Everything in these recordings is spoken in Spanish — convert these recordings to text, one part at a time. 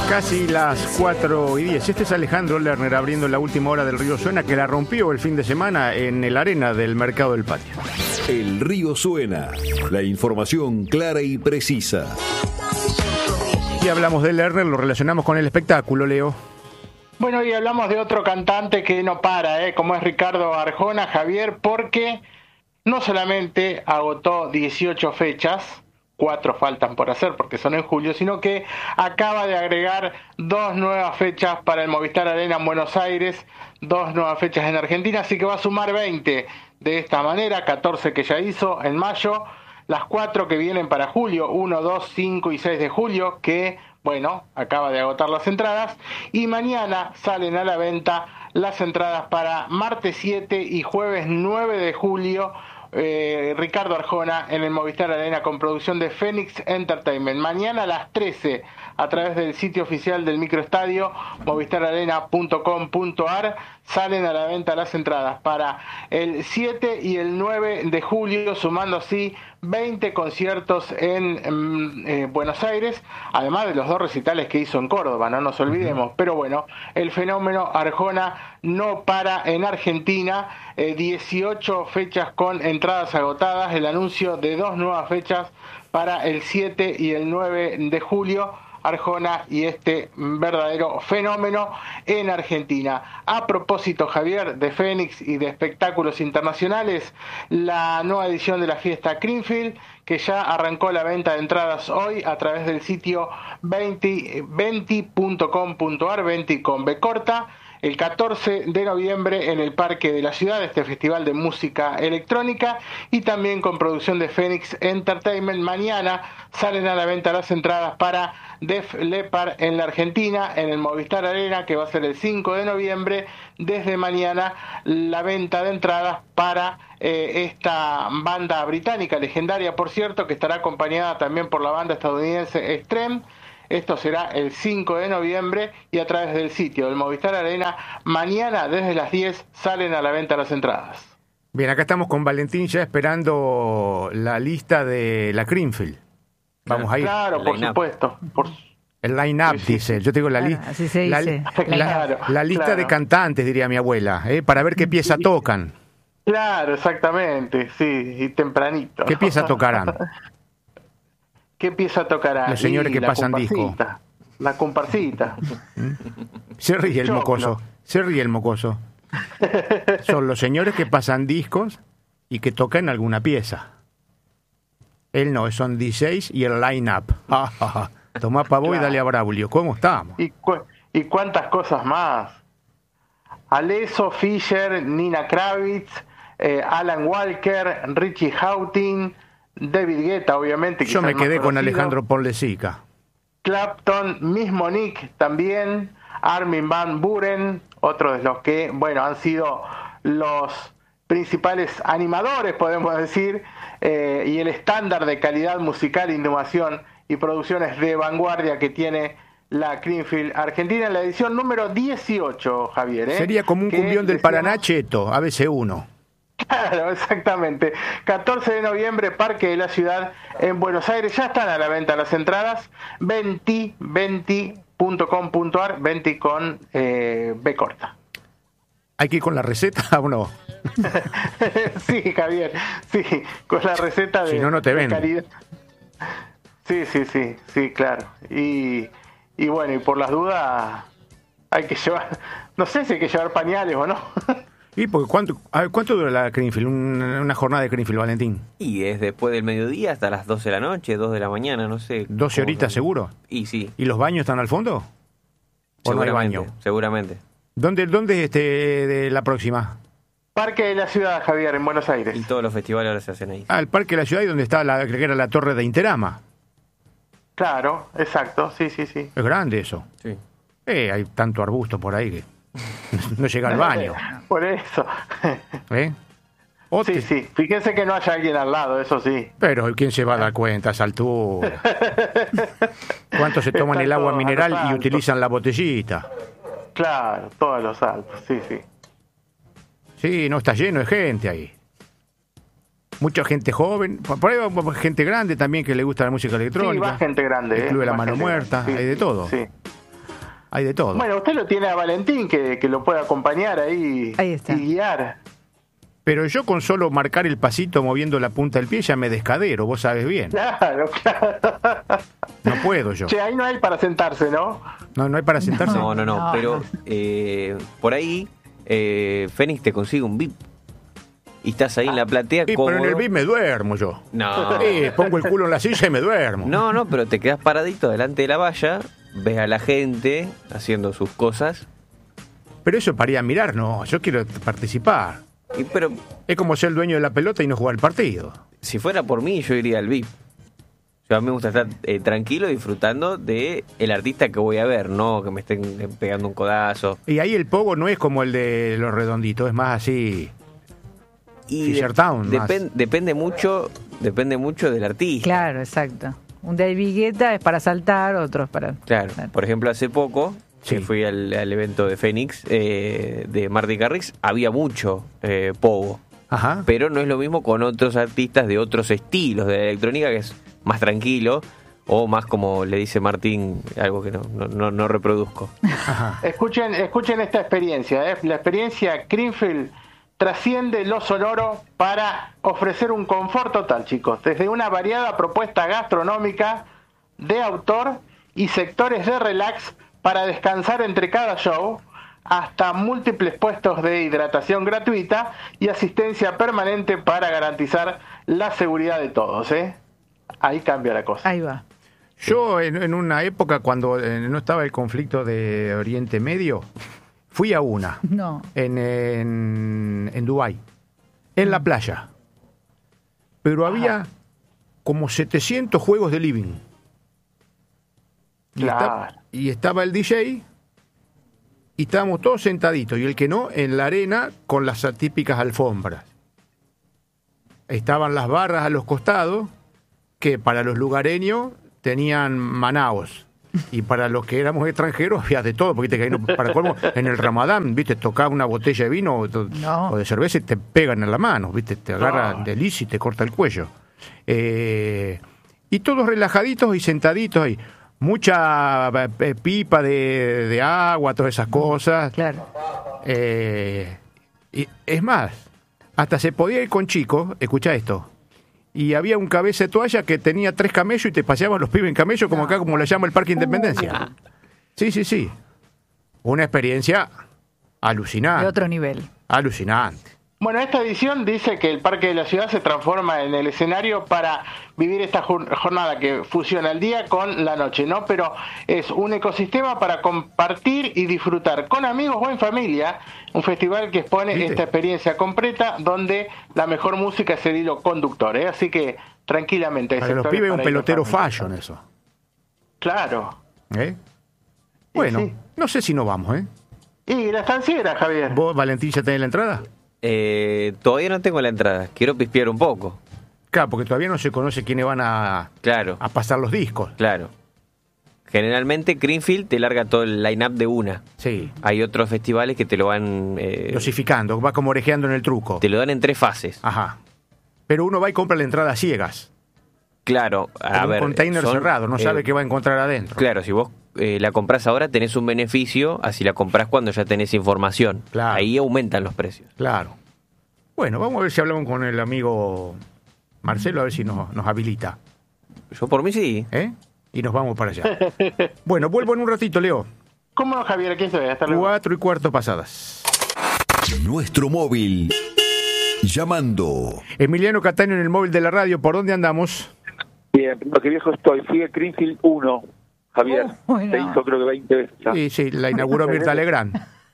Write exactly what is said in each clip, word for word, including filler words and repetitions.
Casi las cuatro y diez. Este es Alejandro Lerner abriendo la última hora del Río Suena, que la rompió el fin de semana en el arena del Mercado del Patio. El Río Suena, la información clara y precisa. Y hablamos de Lerner, lo relacionamos con el espectáculo, Leo. Bueno, y hablamos de otro cantante que no para, ¿eh? como es Ricardo Arjona, Javier, porque no solamente agotó dieciocho fechas, cuatro faltan por hacer porque son en julio, sino que acaba de agregar dos nuevas fechas para el Movistar Arena en Buenos Aires, dos nuevas fechas en Argentina, así que va a sumar veinte de esta manera, catorce que ya hizo en mayo, las cuatro que vienen para julio, uno, dos, cinco y seis de julio, que, bueno, acaba de agotar las entradas, y mañana salen a la venta las entradas para martes siete y jueves nueve de julio, Eh, Ricardo Arjona en el Movistar Arena con producción de Phoenix Entertainment. Mañana a las trece a través del sitio oficial del microestadio movistar arena punto com punto ar salen a la venta las entradas para el siete y el nueve de julio, sumando así veinte conciertos en, en eh, Buenos Aires, además de los dos recitales que hizo en Córdoba, no nos olvidemos. Pero bueno, el fenómeno Arjona no para en Argentina, eh, dieciocho fechas con entradas agotadas, el anuncio de dos nuevas fechas para el siete y el nueve de julio, Arjona y este verdadero fenómeno en Argentina. A propósito, Javier, de Fénix y de espectáculos internacionales, la nueva edición de la fiesta Creamfield, que ya arrancó la venta de entradas hoy a través del sitio venti punto com punto ar, venti con B corta, el catorce de noviembre en el Parque de la Ciudad, este festival de música electrónica, y también con producción de Phoenix Entertainment. Mañana salen a la venta las entradas para Def Leppard en la Argentina, en el Movistar Arena, que va a ser el cinco de noviembre. Desde mañana la venta de entradas para eh, esta banda británica, legendaria por cierto, que estará acompañada también por la banda estadounidense Extreme. Esto será el cinco de noviembre y a través del sitio del Movistar Arena, mañana desde las diez salen a la venta las entradas. Bien, acá estamos con Valentín ya esperando la lista de la Creamfield. Vamos a ir. Claro, por supuesto. Por... El line-up, sí, sí. dice. Yo tengo la, li... claro, así se la, dice. la, Claro, la lista claro. de cantantes, diría mi abuela, ¿eh? Para ver qué pieza tocan. Claro, exactamente, sí, y tempranito. ¿Qué pieza tocarán? ¿Qué pieza tocará? Los señores y que la pasan disco. La comparsita. Se ríe el Choclo. mocoso. Se ríe el mocoso. Son los señores que pasan discos y que tocan alguna pieza. Él no, son D Js y el line-up. Tomá pa' vos Claro. y dale a Braulio. ¿Cómo estamos? ¿Y, cu- y cuántas cosas más? Alesso, Fisher, Nina Kravitz, eh, Alan Walker, Richie Houghton, David Guetta, obviamente. Yo quizás me más quedé con conocido. Alejandro Ponlecica. Clapton, mismo Nick también, Armin van Buuren, otros de los que, bueno, han sido los principales animadores, podemos decir, eh, y el estándar de calidad musical, innovación y producciones de vanguardia que tiene la Creamfield Argentina en la edición número dieciocho, Javier. ¿eh? Sería como un que cumbión del decíamos- Paraná cheto, A B C uno. Claro, exactamente. catorce de noviembre, Parque de la Ciudad en Buenos Aires. Ya están a la venta las entradas. venti, venti punto com punto ar, venti con eh, B corta. ¿Hay que ir con la receta o no? Sí, Javier, sí, con la receta de, Si no, no te de venden. calidad. Sí, sí, sí, sí, claro. Y, y bueno, y por las dudas hay que llevar, no sé si hay que llevar pañales o no. ¿Y porque cuánto, a ver, cuánto dura la Creamfield? Una, una jornada de Creamfield, Valentín. Y es después del mediodía hasta las doce de la noche, dos de la mañana, no sé. ¿doce cómo horitas son. seguro? Y sí, ¿Y los baños están al fondo? ¿O no hay seguramente, baño? seguramente. ¿Dónde, dónde es este de la próxima? Parque de la Ciudad, Javier, en Buenos Aires. Y todos los festivales ahora se hacen ahí. Ah, el Parque de la Ciudad, y donde está la, creo que era la torre de Interama. Claro, exacto, sí, sí, sí. Es grande eso. Sí. Eh, hay tanto arbusto por ahí que no llega al baño. Por eso. ¿Eh? O Sí, te- sí. Fíjense que no haya alguien al lado, eso sí. Pero ¿quién se va a dar cuenta a esa altura? ¿Cuántos se toman Está el agua todo a mineral los y altos. utilizan la botellita? Claro, todos los altos, sí, sí. Sí, no está lleno de gente ahí. Mucha gente joven, por por ahí va gente grande también que le gusta la música Sí, electrónica. va gente grande. El Club eh, de la va Mano gente Muerta, grande. Sí, hay de todo. Sí. hay de todo. Bueno, usted lo tiene a Valentín, que, que lo puede acompañar ahí, Ahí está. y guiar. Pero yo con solo marcar el pasito moviendo la punta del pie ya me descadero, vos sabes bien. Claro, claro. No puedo yo. Che, ahí no hay para sentarse, ¿no? No, no hay para sentarse. No, no, no, No, pero no. eh, por ahí eh, Fénix te consigue un V I P y estás ahí en la platea Sí, cómodo. pero en el B I M me duermo yo. No. Sí, pongo el culo en la silla y me duermo. No, no, pero te quedas paradito delante de la valla, ves a la gente haciendo sus cosas, Pero eso para ir a mirar, no. Yo quiero participar. y, pero Es como ser el dueño de la pelota y no jugar el partido. si fuera por mí yo iría al V I P. Yo a mí me gusta estar eh, tranquilo disfrutando de el artista que voy a ver, no que me estén eh, pegando un codazo. Y ahí el pogo no es como el de los redonditos, es más así. Y Fisher Town, más. depen- depende mucho, depende mucho del artista. Claro, exacto. Un David Guetta es para saltar, otro es para... Claro, por ejemplo, hace poco Sí. que fui al, al evento de Fénix eh, de Marty Garrix, había mucho eh, pogo, Ajá. pero no es lo mismo con otros artistas de otros estilos de la electrónica, que es más tranquilo o más, como le dice Martín, algo que no, no, no, no reproduzco. Ajá. Escuchen, escuchen esta experiencia, ¿eh? La experiencia Greenfield trasciende lo sonoro para ofrecer un confort total, chicos, desde una variada propuesta gastronómica de autor y sectores de relax para descansar entre cada show, hasta múltiples puestos de hidratación gratuita y asistencia permanente para garantizar la seguridad de todos, ¿eh? Ahí cambia la cosa. Ahí va. Yo en, en una época cuando eh, no estaba el conflicto de Oriente Medio, fui a una No. en, en, en Dubái, en la playa. Pero había como setecientos juegos de living. Y, Claro. esta- y estaba el D J y estábamos todos sentaditos y el que no en la arena con las típicas alfombras. Estaban las barras a los costados que para los lugareños tenían manaos y para los que éramos extranjeros había de todo, porque viste que ahí no- para colmo, en el Ramadán, viste, tocaba una botella de vino o, No. o de cerveza y te pegan en la mano, viste, te agarra No. de lis y te corta el cuello. Eh, y todos relajaditos y sentaditos ahí. Mucha eh, pipa de, de agua, todas esas cosas. Claro. Eh, y es más, hasta se podía ir con chicos, escucha esto, y había un cabeza de toalla que tenía tres camellos y te paseaban los pibes en camello, como acá, como le llama el Parque Independencia. Sí, sí, sí. Una experiencia De alucinante. otro nivel. Alucinante. Bueno, esta edición dice que el Parque de la Ciudad se transforma en el escenario para vivir esta jor- jornada que fusiona el día con la noche, ¿no? Pero es un ecosistema para compartir y disfrutar con amigos o en familia, un festival que expone ¿Viste? esta experiencia completa donde la mejor música es el hilo conductor, ¿eh? Así que tranquilamente. hay Para los sectores pibes un para ir en pelotero familia. fashion eso. Claro. ¿Eh? Bueno, sí. no sé si nos vamos, ¿eh? Y la estanciera, Javier. ¿Vos, Valentín, ya tenés la entrada? Eh, todavía no tengo la entrada, quiero pispear un poco. Claro, porque todavía no se conoce quiénes van a, Claro, a pasar los discos. claro. Generalmente Greenfield te larga todo el line-up de una. Sí, Hay otros festivales que te lo van... eh, dosificando, va como orejeando en el truco. te lo dan en tres fases. Ajá. Pero uno va y compra la entrada a ciegas. Claro, a En un ver... container son, cerrado, no eh, sabe qué va a encontrar adentro. Claro, si vos eh, la comprás ahora tenés un beneficio, así la comprás cuando ya tenés información. Claro. Ahí aumentan los precios. Claro. Bueno, vamos a ver si hablamos con el amigo Marcelo, a ver si nos, nos habilita. Yo por mí sí. ¿Eh? Y nos vamos para allá. Bueno, vuelvo en un ratito, Leo. ¿Cómo no, Javier? Aquí estoy. Hasta luego. Cuatro y cuarto pasadas. Nuestro móvil. Llamando. Emiliano Cataño en el móvil de la radio. ¿Por dónde andamos? Bien, primero que viejo estoy. Sigue Greenfield uno, Javier. Oh, bueno. Se hizo creo que veinte veces ya. Sí, sí, la inauguró Mirta Legrand.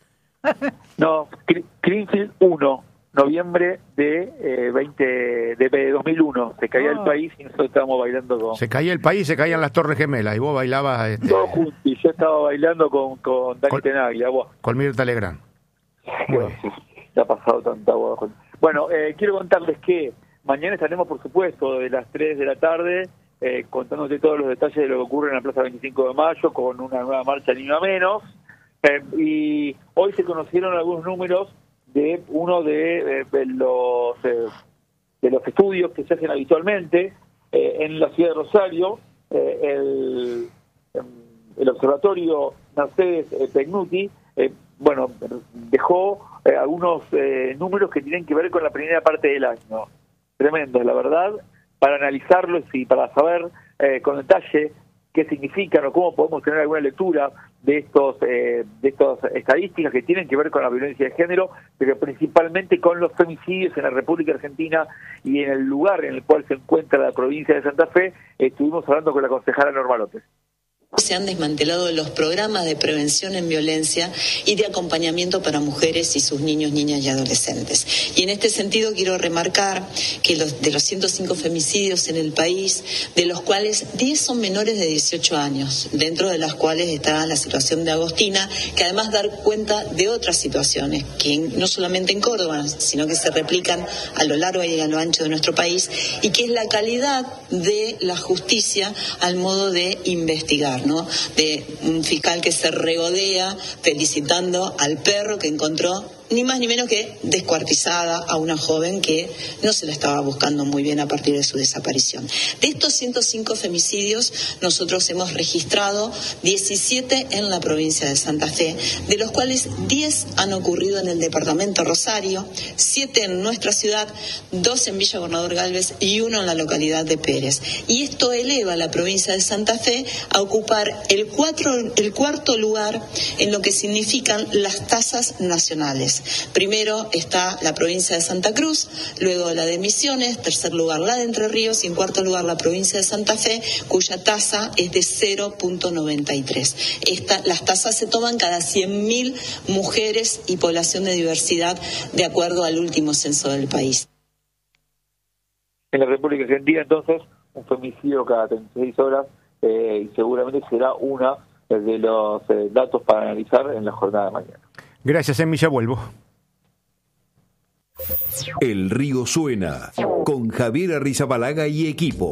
No, Gre- Greenfield uno, noviembre de eh, veinte de dos mil uno. Se caía Oh. el país y nosotros estábamos bailando con Se caía el país, se caían las Torres Gemelas y vos bailabas este, todos juntos. Y yo estaba bailando con, con Dani Con- Tenaglia. Buah, con Mirta Legrand. Muy bien. sí, ya ha pasado tanta agua. con- Bueno, eh, quiero contarles que mañana estaremos, por supuesto, de las tres de la tarde, eh, contándote todos los detalles de lo que ocurre en la Plaza veinticinco de Mayo, con una nueva marcha ni una menos. Eh, y hoy se conocieron algunos números de uno de, eh, de los eh, de los estudios que se hacen habitualmente eh, en la ciudad de Rosario, eh, el, em, el Observatorio Mercedes eh, Pegnuti, eh, bueno, dejó eh, algunos eh, números que tienen que ver con la primera parte del año. Tremendo, la verdad, para analizarlos y para saber eh, con detalle qué significan o cómo podemos tener alguna lectura de estos eh, de estas estadísticas que tienen que ver con la violencia de género, pero principalmente con los femicidios en la República Argentina y en el lugar en el cual se encuentra la provincia de Santa Fe. Eh, estuvimos hablando con la concejala Norma López. Se han desmantelado los programas de prevención en violencia y de acompañamiento para mujeres y sus niños, niñas y adolescentes. Y en este sentido quiero remarcar que los, de los ciento cinco femicidios en el país, de los cuales diez son menores de dieciocho años, dentro de las cuales está la situación de Agostina, que además da cuenta de otras situaciones, que no solamente en Córdoba, sino que se replican a lo largo y a lo ancho de nuestro país, y que es la calidad de la justicia al modo de investigar, ¿no? De un fiscal que se regodea felicitando al perro que encontró ni más ni menos que descuartizada a una joven que no se la estaba buscando muy bien a partir de su desaparición. De estos ciento cinco femicidios, nosotros hemos registrado diecisiete en la provincia de Santa Fe, de los cuales diez han ocurrido en el departamento Rosario, siete en nuestra ciudad, dos en Villa Gobernador Galvez y uno en la localidad de Pérez. Y esto eleva a la provincia de Santa Fe a ocupar el, cuatro, el cuarto lugar en lo que significan las tasas nacionales. Primero está la provincia de Santa Cruz, luego la de Misiones, tercer lugar la de Entre Ríos y en cuarto lugar la provincia de Santa Fe, cuya tasa es de cero punto noventa y tres. Esta, las tasas se toman cada cien mil mujeres y población de diversidad de acuerdo al último censo del país. En la República Argentina, entonces, un femicidio cada treinta y seis horas eh, y seguramente será uno de los eh, datos para analizar en la jornada de mañana. Gracias, Emi, ya vuelvo. El Río Suena, con Javier Arrizabalaga y equipo.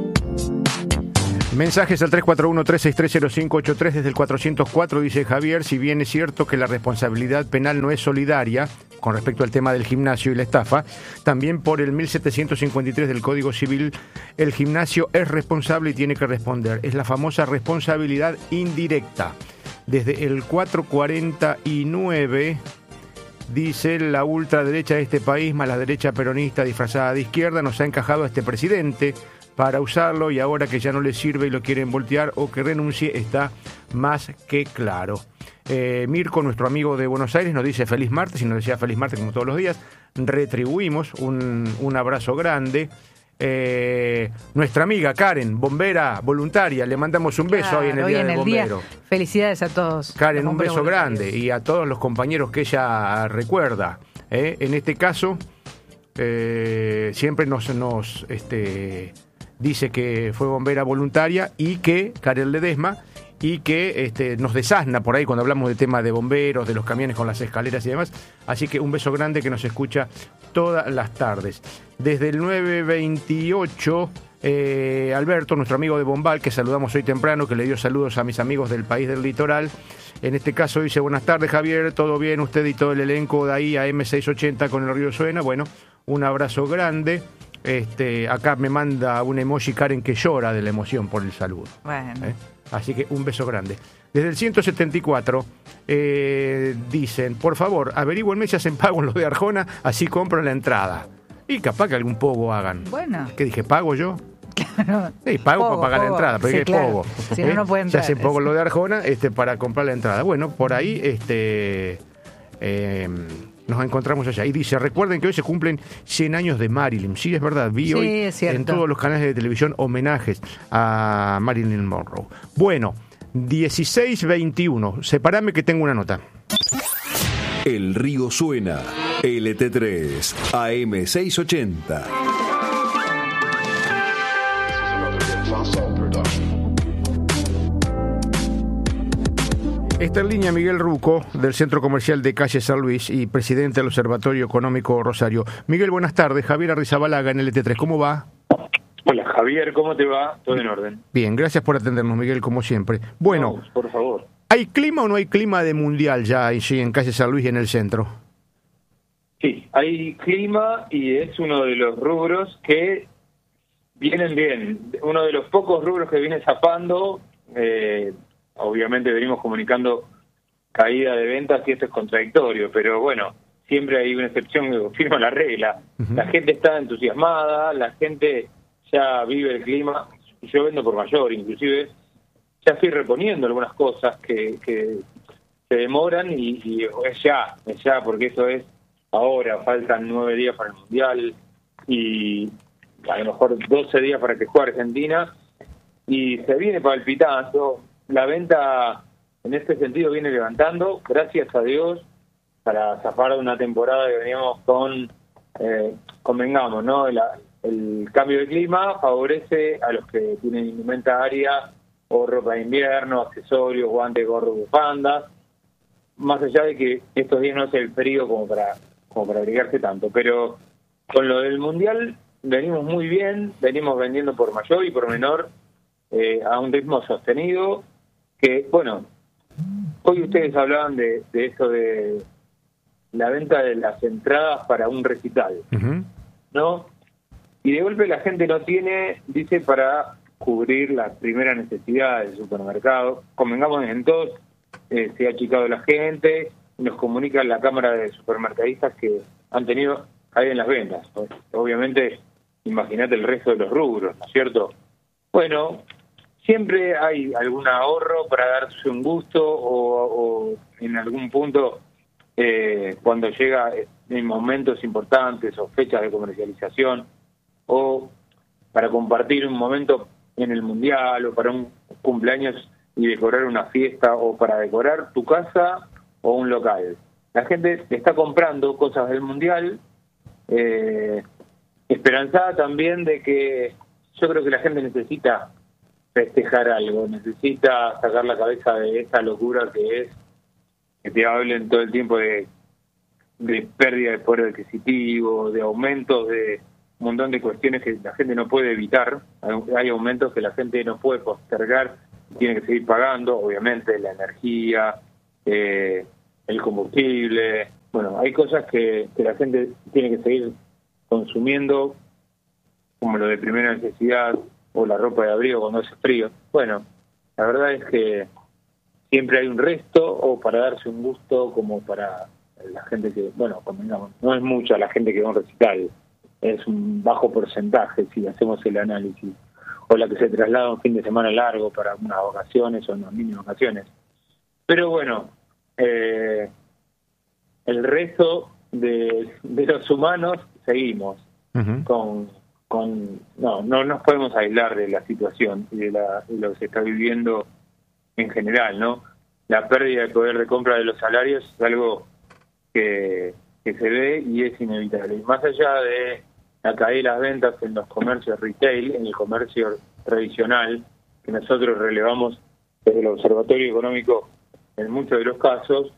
Mensajes al tres cuatro uno, tres seis tres, cero cinco ocho tres desde el cuatrocientos cuatro, dice Javier, si bien es cierto que la responsabilidad penal no es solidaria, con respecto al tema del gimnasio y la estafa, también por el mil setecientos cincuenta y tres del Código Civil, el gimnasio es responsable y tiene que responder. Es la famosa responsabilidad indirecta. Desde el cuatrocientos cuarenta y nueve, dice, la ultraderecha de este país, más la derecha peronista disfrazada de izquierda, nos ha encajado a este presidente para usarlo y ahora que ya no le sirve y lo quieren voltear o que renuncie, está más que claro. Eh, Mirko, nuestro amigo de Buenos Aires, nos dice feliz martes y nos decía feliz martes como todos los días. Retribuimos un, un abrazo grande. Eh, nuestra amiga Karen, bombera voluntaria, le mandamos un beso claro, hoy en el hoy Día en del el Bombero. Día. Felicidades a todos. Karen, un beso grande y a todos los compañeros que ella recuerda. ¿eh? En este caso, eh, siempre nos, nos este, dice que fue bombera voluntaria y que, Karen Ledesma, y que este, nos desasna por ahí cuando hablamos del tema de bomberos, de los camiones con las escaleras y demás. Así que un beso grande que nos escucha todas las tardes. Desde el nueve veintiocho, eh, Alberto, nuestro amigo de Bombal, que saludamos hoy temprano, que le dio saludos a mis amigos del país del litoral. En este caso dice, buenas tardes Javier, ¿todo bien? Usted y todo el elenco de ahí a eme seiscientos ochenta con el Río Suena. Bueno, un abrazo grande. Este, acá me manda un emoji Karen que llora de la emoción por el saludo. Bueno. ¿Eh? Así que un beso grande. Desde el ciento setenta y cuatro eh, dicen, por favor, averigüenme si hacen pago en los de Arjona, así compro la entrada. Y capaz que algún pogo hagan. Bueno. ¿Qué dije? ¿Pago yo? Claro. Sí, pago Pogo, para pagar pogo. la entrada, pero Sí, ¿qué claro. pogo? Si no, no pueden Se hace entrar, pogo sí. lo de Arjona este, para comprar la entrada. Bueno, por ahí este eh, nos encontramos allá. Y dice, recuerden que hoy se cumplen cien años de Marilyn. Sí, es verdad, vi Sí, hoy es cierto. en todos los canales de televisión homenajes a Marilyn Monroe. Bueno, dieciséis veintiuno. Separame que tengo una nota. El Río Suena, ele te tres, a eme seiscientos ochenta. Está en línea Miguel Ruco, del Centro Comercial de Calle San Luis y presidente del Observatorio Económico Rosario. Miguel, buenas tardes. Javier Arrizabalaga en ele te tres. ¿Cómo va? Hola Javier, ¿cómo te va? Todo en orden. Bien, gracias por atendernos, Miguel, como siempre. Bueno, No, por favor. ¿hay clima o no hay clima de mundial ya sí, en Calle San Luis y en el centro? Sí, hay clima y es uno de los rubros que vienen bien. Uno de los pocos rubros que viene zapando, eh, obviamente venimos comunicando caída de ventas y esto es contradictorio, pero bueno, siempre hay una excepción que confirma la regla. Uh-huh. La gente está entusiasmada, la gente ya vive el clima. Yo vendo por mayor, inclusive ya estoy reponiendo algunas cosas que, que se demoran y, y es ya, es ya, porque eso es ahora, faltan nueve días para el Mundial y a lo mejor doce días para que juegue Argentina y se viene palpitando. La venta en este sentido viene levantando, gracias a Dios, para zafar de una temporada que veníamos con, eh, convengamos, ¿no? El, el cambio de clima favorece a los que tienen indumentaria o ropa de invierno, accesorios, guantes, gorros, bufandas, más allá de que estos días no es el frío como para, como para abrigarse tanto. Pero con lo del Mundial venimos muy bien, venimos vendiendo por mayor y por menor eh, a un ritmo sostenido, que, bueno, hoy ustedes hablaban de, de eso de la venta de las entradas para un recital, uh-huh. ¿no? Y de golpe la gente no tiene, dice, para cubrir la primera necesidad del supermercado. Convengamos en todos, eh, se ha achicado la gente, nos comunica la Cámara de Supermercadistas que han tenido caída en las ventas. Obviamente, imagínate el resto de los rubros, ¿no es cierto? Bueno, siempre hay algún ahorro para darse un gusto o, o en algún punto, eh, cuando llega en momentos importantes o fechas de comercialización, o para compartir un momento en el Mundial, o para un cumpleaños y decorar una fiesta, o para decorar tu casa o un local. La gente está comprando cosas del Mundial, eh, esperanzada también de que yo creo que la gente necesita festejar algo, necesita sacar la cabeza de esta locura que es que te hablen todo el tiempo de, de pérdida de poder adquisitivo, de aumentos de un montón de cuestiones que la gente no puede evitar. Hay aumentos que la gente no puede postergar, tiene que seguir pagando, obviamente, la energía, eh, el combustible. Bueno, hay cosas que, que la gente tiene que seguir consumiendo, como lo de primera necesidad o la ropa de abrigo cuando hace frío. Bueno, la verdad es que siempre hay un resto, o para darse un gusto, como para la gente que, bueno, convengamos, no es mucha la gente que va a un recital, es un bajo porcentaje si hacemos el análisis, o la que se traslada un fin de semana largo para unas vacaciones o unas mini vacaciones. Pero bueno, eh, el resto de, de los humanos seguimos uh-huh. con, con no, no nos podemos aislar de la situación y de, la, de lo que se está viviendo en general, ¿no? La pérdida de poder de compra de los salarios es algo que, que se ve y es inevitable. Y más allá de la caída de las ventas en los comercios retail, en el comercio tradicional, que nosotros relevamos desde el Observatorio Económico en muchos de los casos,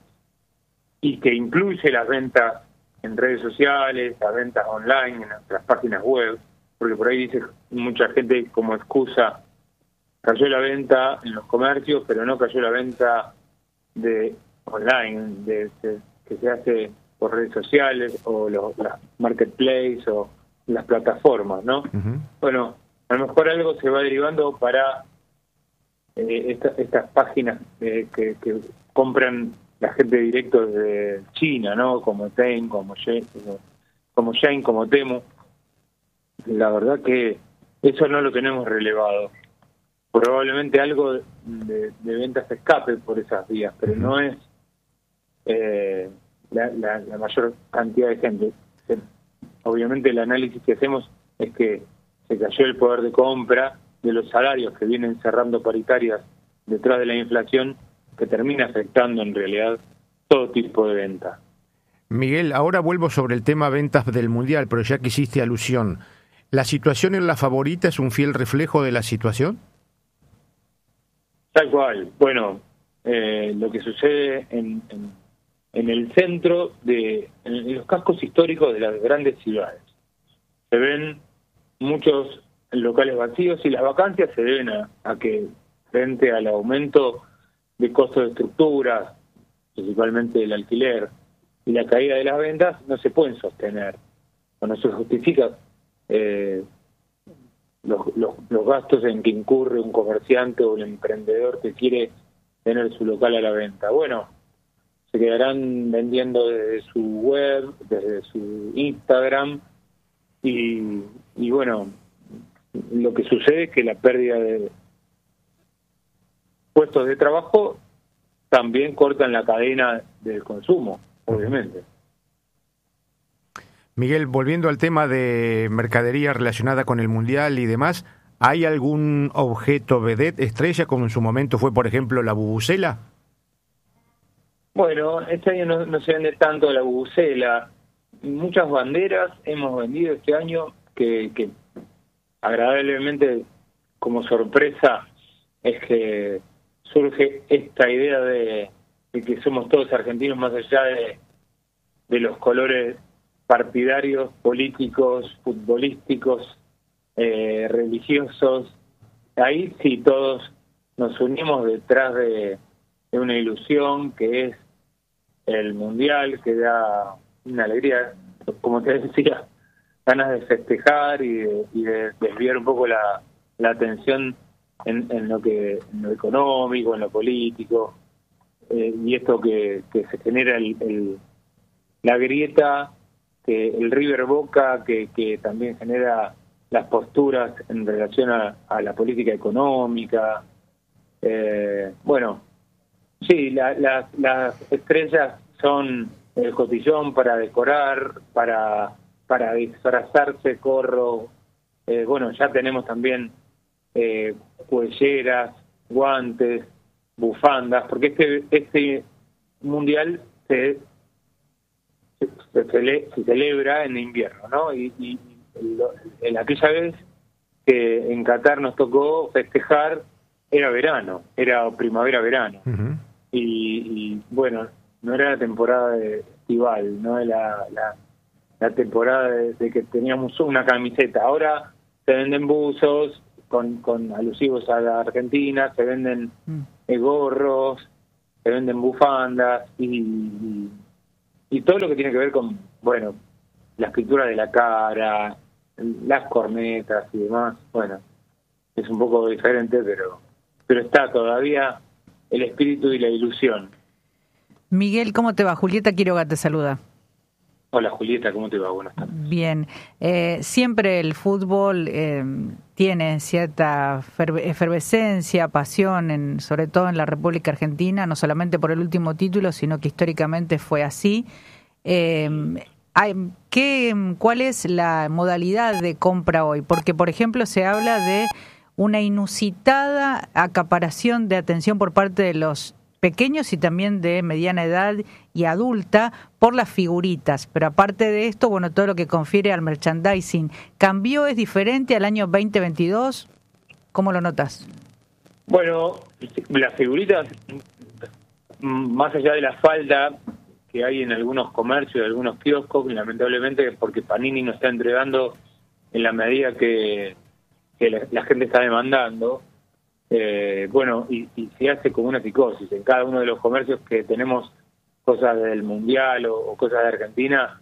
y que incluye las ventas en redes sociales, las ventas online, en nuestras páginas web, porque por ahí dice mucha gente como excusa, cayó la venta en los comercios, pero no cayó la venta de online, de, de que se hace por redes sociales o los, las marketplaces o las plataformas, ¿no? Uh-huh. Bueno, a lo mejor algo se va derivando para eh, esta, estas páginas eh, que, que compran la gente directo de China, ¿no? Como Tein, como Shein, como Shein, como Temu. La verdad que eso no lo tenemos relevado. Probablemente algo de, de ventas escape por esas vías, pero no es eh, la, la, la mayor cantidad de gente. Obviamente el análisis que hacemos es que se cayó el poder de compra de los salarios que vienen cerrando paritarias detrás de la inflación, que termina afectando en realidad todo tipo de venta. Miguel, ahora vuelvo sobre el tema ventas del Mundial, pero ya que hiciste alusión, ¿la situación en la favorita es un fiel reflejo de la situación? Tal cual. Bueno, eh, lo que sucede en, en, en el centro, de en, en los cascos históricos de las grandes ciudades. Se ven muchos locales vacíos y las vacancias se deben a, a que frente al aumento de costos de estructura, principalmente el alquiler, y la caída de las ventas, no se pueden sostener. O no se justifica eh, los, los, los gastos en que incurre un comerciante o el emprendedor que quiere tener su local a la venta. Bueno, se quedarán vendiendo desde su web, desde su Instagram, y, y bueno, lo que sucede es que la pérdida de puestos de trabajo también cortan la cadena del consumo, obviamente. Miguel, volviendo al tema de mercadería relacionada con el Mundial y demás, ¿hay algún objeto vedette estrella, como en su momento fue, por ejemplo, la bubucela? Bueno, este año no, no se vende tanto la bubucela. Muchas banderas hemos vendido este año que, que agradablemente, como sorpresa, es que surge esta idea de, de que somos todos argentinos más allá de, de los colores partidarios, políticos, futbolísticos, eh, religiosos. Ahí sí todos nos unimos detrás de, de una ilusión que es el Mundial, que da una alegría, como te decía, ganas de festejar y de, y de desviar un poco la, la atención en, en lo que en lo económico, en lo político, eh, y esto que, que se genera el, el, la grieta, que el River Boca, que, que también genera las posturas en relación a, a la política económica. Eh, bueno, sí, la, la, las estrellas son el cotillón para decorar, para para disfrazarse, corro. Eh, bueno, ya tenemos también eh, cuelleras, guantes, bufandas, porque este este mundial se se, se, cele, se celebra en invierno, ¿no? Y, y lo, en aquella vez que en Qatar nos tocó festejar, era verano, era primavera-verano. Uh-huh. y, y bueno, no era la temporada de estival, no era la, la, la temporada de, de que teníamos una camiseta. Ahora se venden buzos con, con alusivos a la Argentina, se venden mm. gorros, se venden bufandas y, y, y todo lo que tiene que ver con, bueno, la escritura de la cara, las cornetas y demás. Bueno, es un poco diferente, pero pero está todavía el espíritu y la ilusión. Miguel, ¿cómo te va? Julieta Quiroga te saluda. Hola Julieta, ¿cómo te va? Buenas tardes. Bien, eh, siempre el fútbol eh, tiene cierta efervescencia, pasión, en, sobre todo en la República Argentina, no solamente por el último título, sino que históricamente fue así. Eh, hay, ¿qué, ¿Cuál es la modalidad de compra hoy? Porque, por ejemplo, se habla de una inusitada acaparación de atención por parte de los pequeños y también de mediana edad y adulta por las figuritas, pero aparte de esto, bueno, todo lo que confiere al merchandising. ¿Cambió, es diferente al año veinte veintidós? ¿Cómo lo notas? Bueno, las figuritas, más allá de la falta que hay en algunos comercios, en algunos kioscos, lamentablemente porque Panini no está entregando en la medida que, que la, la gente está demandando. Eh, bueno, y, y se hace como una psicosis en cada uno de los comercios que tenemos cosas del Mundial o, o cosas de Argentina.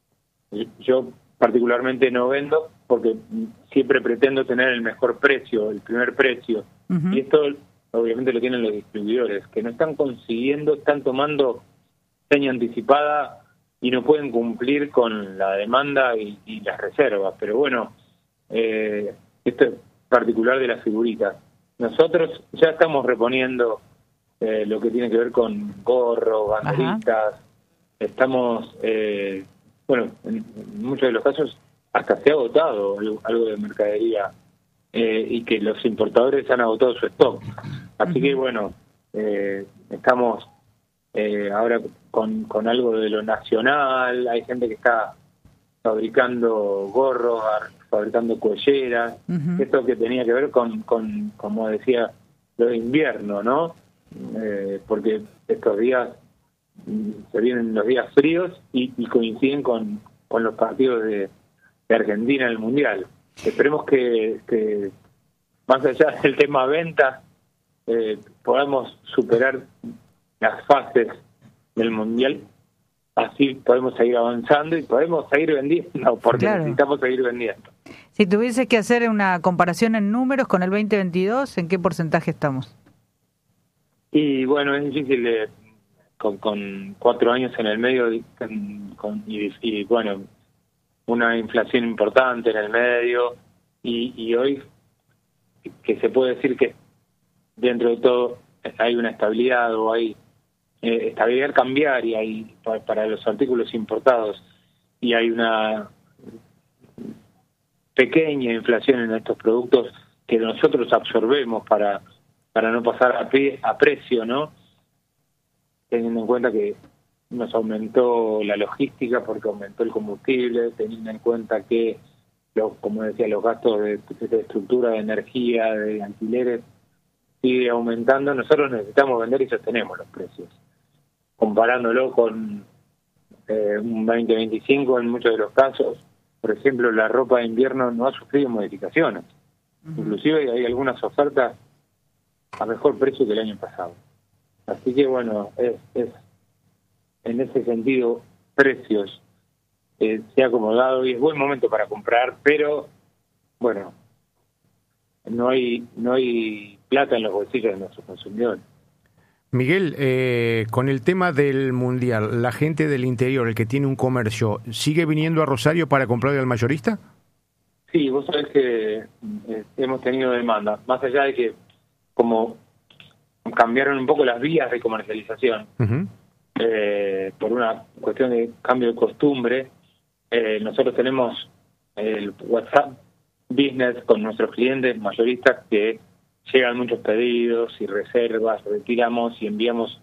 Yo particularmente no vendo porque siempre pretendo tener el mejor precio, el primer precio. Uh-huh. Y esto obviamente lo tienen los distribuidores, que no están consiguiendo, están tomando seña anticipada y no pueden cumplir con la demanda y, y las reservas. Pero bueno, eh, esto es particular de las figuritas. Nosotros ya estamos reponiendo eh, lo que tiene que ver con gorros, banderitas. Ajá. Estamos, eh, bueno, en, en muchos de los casos hasta se ha agotado algo, algo de mercadería eh, y que los importadores han agotado su stock. Así uh-huh. que bueno, eh, estamos eh, ahora con, con algo de lo nacional. Hay gente que está fabricando gorros, fabricando cuelleras, uh-huh. esto que tenía que ver con, con, como decía, lo de invierno, ¿no? Eh, porque estos días se vienen los días fríos y, y coinciden con, con los partidos de, de Argentina en el Mundial. Esperemos que, que más allá del tema ventas, eh, podamos superar las fases del Mundial. Así podemos seguir avanzando y podemos seguir vendiendo, porque claro. necesitamos seguir vendiendo. Si tuviese que hacer una comparación en números con el veinte veintidós, ¿en qué porcentaje estamos? Y bueno, es difícil de, con, con cuatro años en el medio y, con, y, y bueno, una inflación importante en el medio y, y hoy que se puede decir que dentro de todo hay una estabilidad o hay eh, estabilidad cambiaria y para, para los artículos importados y hay una pequeña inflación en estos productos que nosotros absorbemos para para no pasar a, pre, a precio, ¿no? Teniendo en cuenta que nos aumentó la logística porque aumentó el combustible, teniendo en cuenta que, los, como decía, los gastos de, de estructura, de energía, de alquileres, sigue aumentando. Nosotros necesitamos vender y sostenemos los precios. Comparándolo con eh, un veinte veinticinco en muchos de los casos, por ejemplo, la ropa de invierno no ha sufrido modificaciones. Uh-huh. Inclusive hay algunas ofertas a mejor precio que el año pasado. Así que bueno, es, es en ese sentido precios eh, se ha acomodado y es buen momento para comprar, pero bueno, no hay no hay plata en los bolsillos de nuestros consumidores. Miguel, eh, con el tema del Mundial, ¿la gente del interior, el que tiene un comercio, sigue viniendo a Rosario para comprarle al mayorista? Sí, vos sabés que eh, hemos tenido demanda, más allá de que como cambiaron un poco las vías de comercialización, uh-huh. eh, por una cuestión de cambio de costumbre, eh, nosotros tenemos el WhatsApp Business con nuestros clientes mayoristas que llegan muchos pedidos y reservas, retiramos y enviamos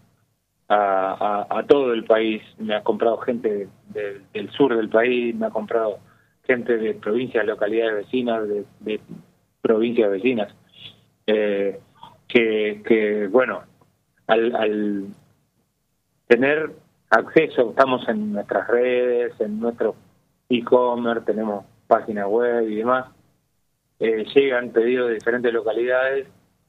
a, a, a todo el país. Me ha comprado gente de, de, del sur del país, me ha comprado gente de provincias, localidades vecinas, de, de provincias vecinas. Eh, Que, que bueno, al, al tener acceso, estamos en nuestras redes, en nuestro e-commerce, tenemos página web y demás, eh, llegan pedidos de diferentes localidades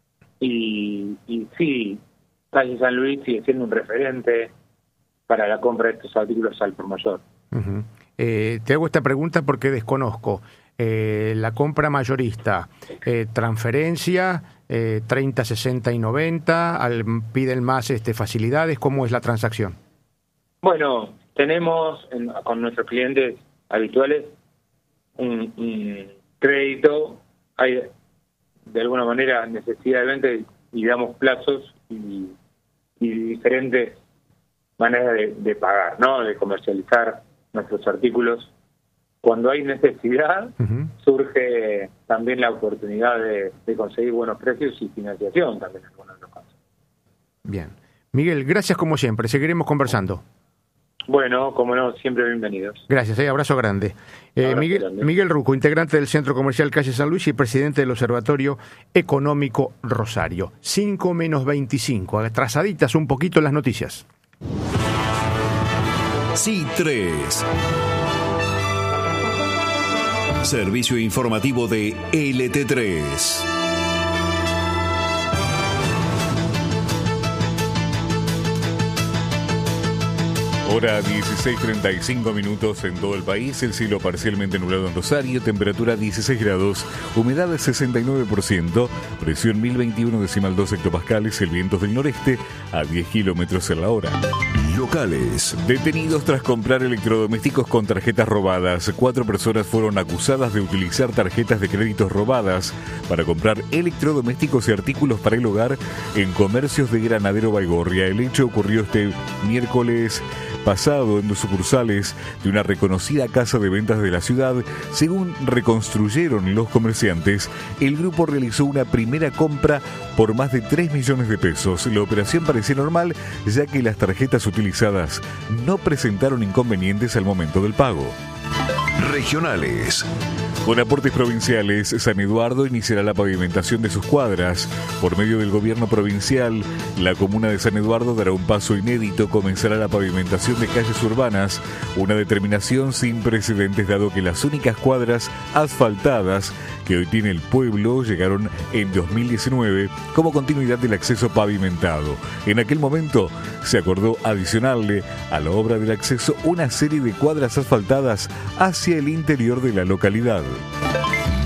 y, y sí, Calle San Luis sigue siendo un referente para la compra de estos artículos al por mayor. Uh-huh. Eh, te hago esta pregunta porque desconozco. Eh, la compra mayorista, eh, transferencia, eh, treinta, sesenta y noventa, al, piden más este, facilidades, ¿cómo es la transacción? Bueno, tenemos en, con nuestros clientes habituales un, un crédito, hay de alguna manera necesidad de venta y damos plazos y, y diferentes maneras de, de pagar, ¿no? De comercializar nuestros artículos. Cuando hay necesidad, uh-huh. surge también la oportunidad de, de conseguir buenos precios y financiación también en algunos de los casos. Bien. Miguel, gracias como siempre. Seguiremos conversando. Bueno, como no, siempre bienvenidos. Gracias, eh, abrazo grande. Eh, abrazo Miguel, grande. Miguel Ruco, integrante del Centro Comercial Calle San Luis y presidente del Observatorio Económico Rosario. cinco menos veinticinco, atrasaditas un poquito las noticias. C tres. Servicio informativo de L T tres. Hora dieciséis treinta y cinco minutos en todo el país, el cielo parcialmente nublado en Rosario, temperatura dieciséis grados, humedad del sesenta y nueve por ciento, presión mil veintiuno decimal dos hectopascales, el viento del noreste a diez kilómetros en la hora. Locales. Detenidos tras comprar electrodomésticos con tarjetas robadas. Cuatro personas fueron acusadas de utilizar tarjetas de créditos robadas para comprar electrodomésticos y artículos para el hogar en comercios de Granadero Baigorria. El hecho ocurrió este miércoles pasado en dos sucursales de una reconocida casa de ventas de la ciudad. Según reconstruyeron los comerciantes, el grupo realizó una primera compra por más de tres millones de pesos. La operación parecía normal, ya que las tarjetas utilizadas no presentaron inconvenientes al momento del pago. Regionales. Con aportes provinciales, San Eduardo iniciará la pavimentación de sus cuadras. Por medio del gobierno provincial, la comuna de San Eduardo dará un paso inédito, comenzará la pavimentación de calles urbanas, una determinación sin precedentes dado que las únicas cuadras asfaltadas que hoy tiene el pueblo llegaron en dos mil diecinueve como continuidad del acceso pavimentado. En aquel momento se acordó adicionarle a la obra del acceso una serie de cuadras asfaltadas hacia el interior de la localidad.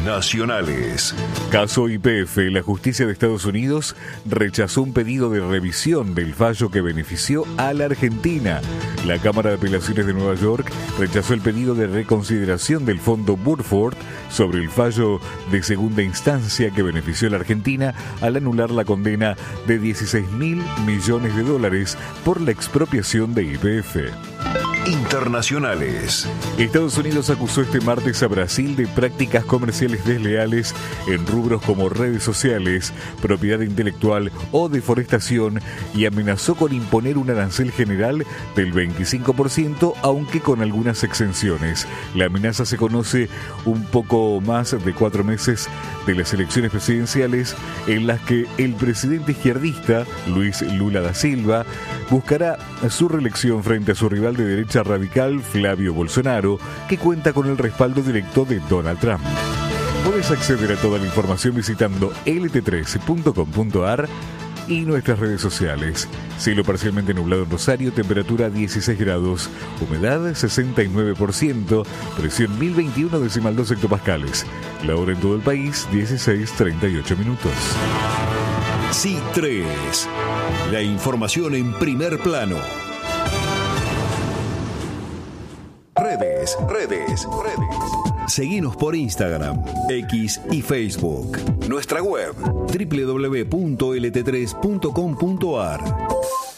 Nacionales. Caso Y P F. La justicia de Estados Unidos rechazó un pedido de revisión del fallo que benefició a la Argentina. La Cámara de Apelaciones de Nueva York rechazó el pedido de reconsideración del fondo Burford sobre el fallo de segunda instancia que benefició a la Argentina al anular la condena de dieciséis mil millones de dólares por la expropiación de Y P F. Internacionales. Estados Unidos acusó este martes a Brasil de prácticas comerciales desleales en rubros como redes sociales, propiedad intelectual o deforestación y amenazó con imponer un arancel general del veinticinco por ciento, aunque con algunas exenciones. La amenaza se conoce un poco más de cuatro meses de las elecciones presidenciales en las que el presidente izquierdista, Luis Lula da Silva, buscará su reelección frente a su rival de derecha radical, Flavio Bolsonaro, que cuenta con el respaldo directo de Donald Trump. Puedes acceder a toda la información visitando L T tres punto com punto a r y nuestras redes sociales. Cielo parcialmente nublado en Rosario, temperatura dieciséis grados, humedad sesenta y nueve por ciento, presión mil veintiuno decimal dos hectopascales. La hora en todo el país, dieciséis treinta y ocho minutos. C I tres. La información en primer plano. Redes, redes, redes. Seguinos por Instagram, X y Facebook. Nuestra web, doble u doble u doble u punto l t tres punto com punto a r.